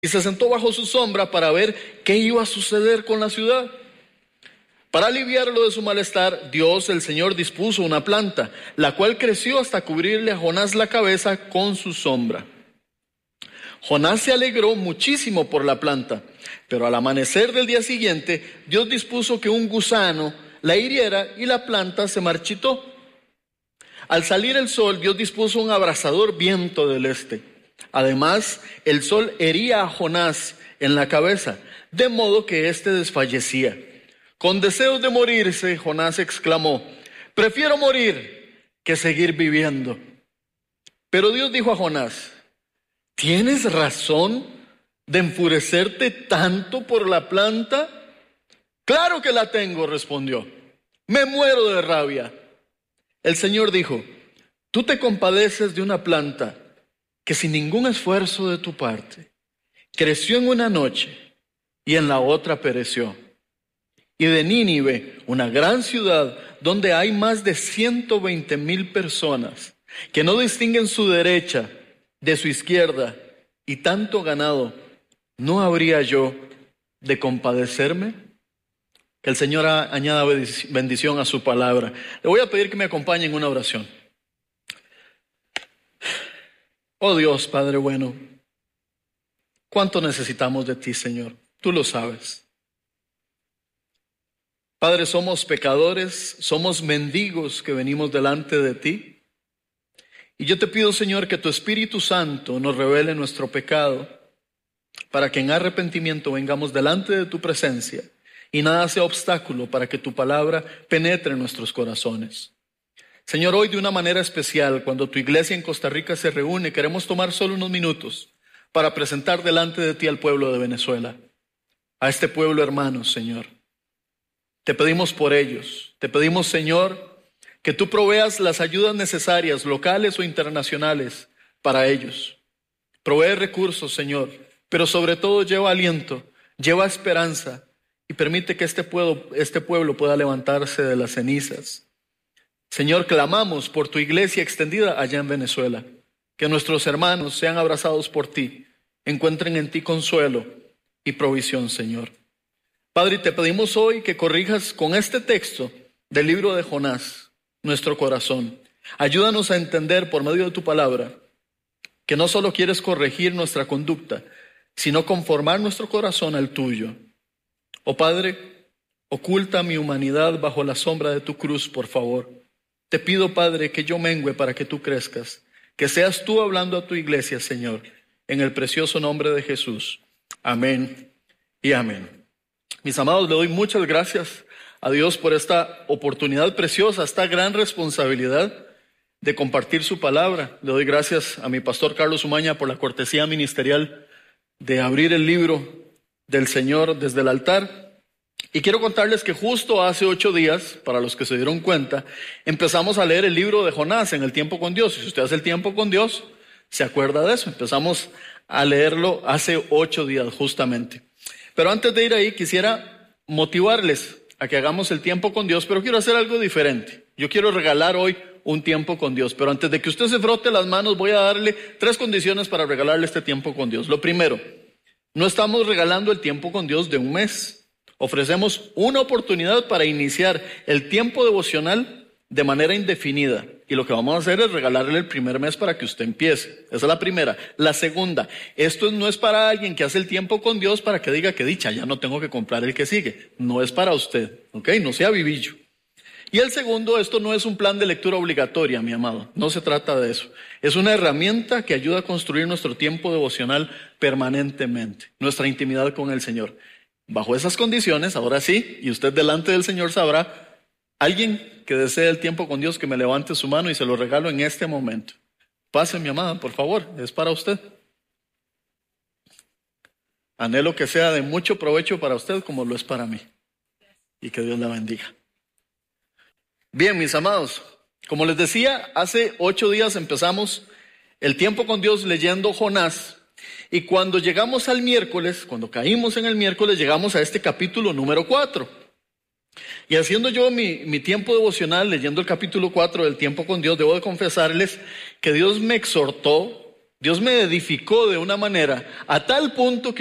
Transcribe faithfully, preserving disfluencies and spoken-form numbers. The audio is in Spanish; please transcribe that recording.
y se sentó bajo su sombra para ver qué iba a suceder con la ciudad. Para aliviarlo de su malestar, Dios, el Señor, dispuso una planta, la cual creció hasta cubrirle a Jonás la cabeza con su sombra. Jonás se alegró muchísimo por la planta, pero al amanecer del día siguiente, Dios dispuso que un gusano la hiriera y la planta se marchitó. Al salir el sol, Dios dispuso un abrasador viento del este. Además, el sol hería a Jonás en la cabeza, de modo que éste desfallecía. Con deseos de morirse, Jonás exclamó: prefiero morir que seguir viviendo. Pero Dios dijo a Jonás: ¿tienes razón de enfurecerte tanto por la planta? Claro que la tengo, respondió. Me muero de rabia. El Señor dijo: tú te compadeces de una planta que sin ningún esfuerzo de tu parte creció en una noche y en la otra pereció. Y de Nínive, una gran ciudad donde hay más de ciento veinte mil personas que no distinguen su derecha de su izquierda y tanto ganado, ¿no habría yo de compadecerme? Que el Señor añada bendición a su palabra. Le voy a pedir que me acompañe en una oración. Oh Dios, Padre bueno, ¿cuánto necesitamos de ti, Señor? Tú lo sabes. Padre, somos pecadores, somos mendigos que venimos delante de ti. Y yo te pido, Señor, que tu Espíritu Santo nos revele nuestro pecado, para que en arrepentimiento vengamos delante de tu presencia y nada sea obstáculo para que tu palabra penetre en nuestros corazones. Señor, hoy de una manera especial, cuando tu iglesia en Costa Rica se reúne, queremos tomar solo unos minutos para presentar delante de ti al pueblo de Venezuela, a este pueblo hermano, Señor. Te pedimos por ellos, te pedimos, Señor, que tú proveas las ayudas necesarias, locales o internacionales, para ellos. Provee recursos, Señor, pero sobre todo lleva aliento, lleva esperanza y permite que este pueblo, este pueblo pueda levantarse de las cenizas. Señor, clamamos por tu iglesia extendida allá en Venezuela, que nuestros hermanos sean abrazados por ti, encuentren en ti consuelo y provisión, Señor. Padre, te pedimos hoy que corrijas con este texto del libro de Jonás nuestro corazón. Ayúdanos a entender por medio de tu palabra que no solo quieres corregir nuestra conducta, sino conformar nuestro corazón al tuyo. Oh Padre, oculta mi humanidad bajo la sombra de tu cruz, por favor. Te pido, Padre, que yo mengüe para que tú crezcas, que seas tú hablando a tu iglesia, Señor, en el precioso nombre de Jesús. Amén y amén. Mis amados, le doy muchas gracias a Dios por esta oportunidad preciosa, esta gran responsabilidad de compartir su palabra. Le doy gracias a mi pastor Carlos Umaña por la cortesía ministerial de abrir el libro del Señor desde el altar. Y quiero contarles que justo hace ocho días, para los que se dieron cuenta, empezamos a leer el libro de Jonás en el tiempo con Dios. Y si usted hace el tiempo con Dios, se acuerda de eso. Empezamos a leerlo hace ocho días justamente. Pero antes de ir ahí, quisiera motivarles a que hagamos el tiempo con Dios, pero quiero hacer algo diferente. Yo quiero regalar hoy un tiempo con Dios, pero antes de que usted se frote las manos, voy a darle tres condiciones para regalarle este tiempo con Dios. Lo primero, no estamos regalando el tiempo con Dios de un mes. Ofrecemos una oportunidad para iniciar el tiempo devocional de manera indefinida. Y lo que vamos a hacer es regalarle el primer mes para que usted empiece. Esa es la primera. La segunda, esto no es para alguien que hace el tiempo con Dios para que diga que dicha, ya no tengo que comprar el que sigue. No es para usted, ¿ok? No sea vivillo. Y el segundo, esto no es un plan de lectura obligatoria, mi amado. No se trata de eso. Es una herramienta que ayuda a construir nuestro tiempo devocional permanentemente, nuestra intimidad con el Señor. Bajo esas condiciones, ahora sí, y usted delante del Señor sabrá, alguien que desee el tiempo con Dios, que me levante su mano y se lo regalo en este momento. Pase, mi amada, por favor, es para usted. Anhelo que sea de mucho provecho para usted como lo es para mí. Y que Dios la bendiga. Bien, mis amados, como les decía, hace ocho días empezamos el tiempo con Dios leyendo Jonás. Y cuando llegamos al miércoles, cuando caímos en el miércoles, llegamos a este capítulo número cuatro. Y haciendo yo mi, mi tiempo devocional, leyendo el capítulo cuatro del tiempo con Dios, debo de confesarles que Dios me exhortó Dios me edificó de una manera a tal punto que